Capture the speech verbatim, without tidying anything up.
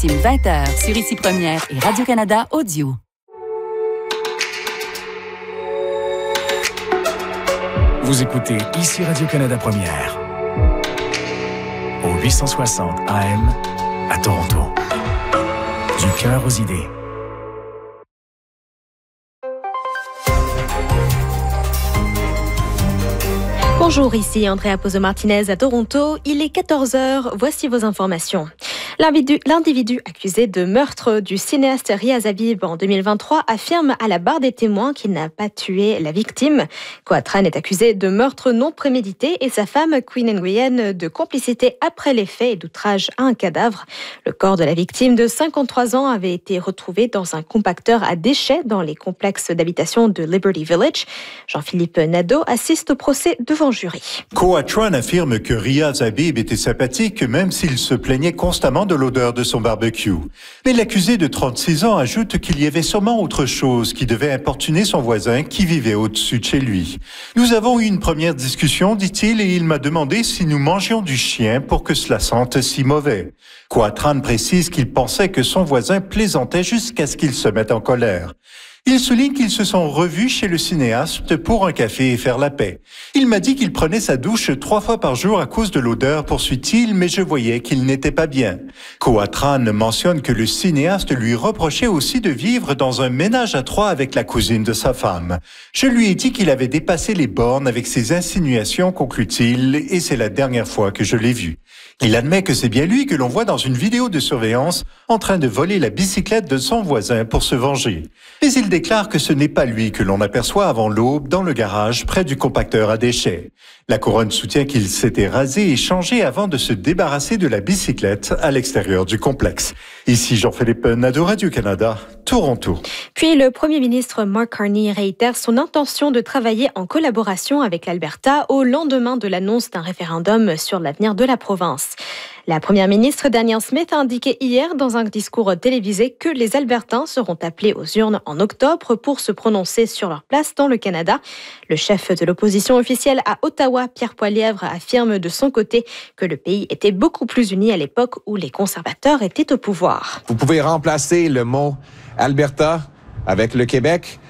vingt heures sur Ici Première et Radio-Canada Audio. Vous écoutez Ici Radio-Canada Première au huit cent soixante A M à Toronto. Du cœur aux idées. Bonjour, ici Andrea Pozo-Martinez à Toronto. Il est quatorze heures. Voici vos informations. L'individu, l'individu accusé de meurtre du cinéaste Riaz Habib en deux mille vingt-trois affirme à la barre des témoins qu'il n'a pas tué la victime. Coatran est accusé de meurtre non prémédité et sa femme, Queen Nguyen, de complicité après les faits et d'outrage à un cadavre. Le corps de la victime de cinquante-trois ans avait été retrouvé dans un compacteur à déchets dans les complexes d'habitation de Liberty Village. Jean-Philippe Nadeau assiste au procès devant jury. Coatran affirme que Riaz Habib était sympathique même s'il se plaignait constamment de l'odeur de son barbecue. Mais l'accusé de trente-six ans ajoute qu'il y avait sûrement autre chose qui devait importuner son voisin qui vivait au-dessus de chez lui. Nous avons eu une première discussion, dit-il, et il m'a demandé si nous mangions du chien pour que cela sente si mauvais. Coatran précise qu'il pensait que son voisin plaisantait jusqu'à ce qu'il se mette en colère. Il souligne qu'ils se sont revus chez le cinéaste pour un café et faire la paix. Il m'a dit qu'il prenait sa douche trois fois par jour à cause de l'odeur, poursuit-il, mais je voyais qu'il n'était pas bien. Coatran mentionne que le cinéaste lui reprochait aussi de vivre dans un ménage à trois avec la cousine de sa femme. Je lui ai dit qu'il avait dépassé les bornes avec ses insinuations, conclut-il, et c'est la dernière fois que je l'ai vu. Il admet que c'est bien lui que l'on voit dans une vidéo de surveillance en train de voler la bicyclette de son voisin pour se venger. Mais il déclare que ce n'est pas lui que l'on aperçoit avant l'aube dans le garage près du compacteur à déchets. La couronne soutient qu'il s'était rasé et changé avant de se débarrasser de la bicyclette à l'extérieur du complexe. Ici Jean-Philippe Nadeau, Radio-Canada, Toronto. Puis le premier ministre Mark Carney réitère son intention de travailler en collaboration avec l'Alberta au lendemain de l'annonce d'un référendum sur l'avenir de la province. La première ministre Danielle Smith a indiqué hier dans un discours télévisé que les Albertains seront appelés aux urnes en octobre pour se prononcer sur leur place dans le Canada. Le chef de l'opposition officielle à Ottawa, Pierre Poilievre, affirme de son côté que le pays était beaucoup plus uni à l'époque où les conservateurs étaient au pouvoir. Vous pouvez remplacer le mot Alberta avec le Québec